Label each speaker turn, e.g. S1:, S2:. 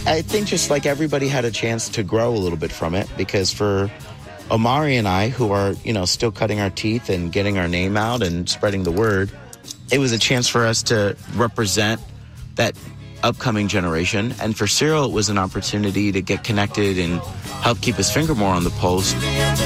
S1: I think just like everybody had a chance to grow a little bit from it, because for Omari and I, who are, still cutting our teeth and getting our name out and spreading the word, it was a chance for us to represent that upcoming generation. And for Cyril, it was an opportunity to get connected and help keep his finger more on the pulse.